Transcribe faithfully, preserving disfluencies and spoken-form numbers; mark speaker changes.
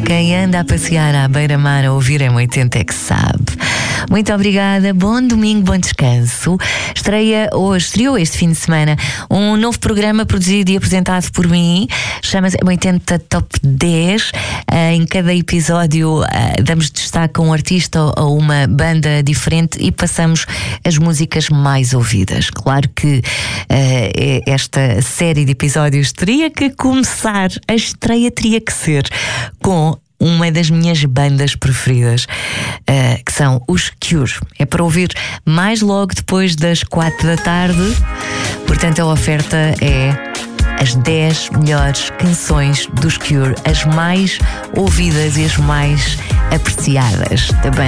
Speaker 1: Quem anda a passear à beira-mar a ouvir M oitenta é que sabe. Muito obrigada, bom domingo, bom descanso. Estreia hoje, estreou este fim de semana, um novo programa produzido e apresentado por mim, chama-se M oitenta Top dez. Em cada episódio damos destaque a um artista ou uma banda diferente e passamos as músicas mais ouvidas. Claro que uh, esta série de episódios teria que começar, a estreia teria que ser com uma das minhas bandas preferidas, uh, que são os Cure. É para ouvir mais logo depois das quatro da tarde. Portanto, a oferta é as dez melhores canções dos Cure, as mais ouvidas e as mais apreciadas da banda.